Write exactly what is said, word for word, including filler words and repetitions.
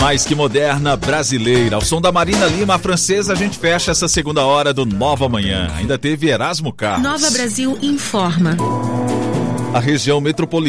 Mais que moderna, brasileira. Ao som da Marina Lima, a francesa, a gente fecha essa segunda hora do Nova Manhã. Ainda teve Erasmo Carlos. Nova Brasil informa. A região metropolitana